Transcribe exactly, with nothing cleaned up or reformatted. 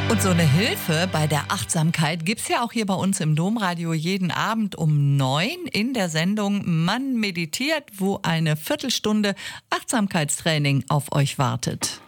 Und so eine Hilfe bei der Achtsamkeit gibt's ja auch hier bei uns im Domradio jeden Abend um neun in der Sendung Man meditiert, wo eine Viertelstunde Achtsamkeitstraining auf euch wartet.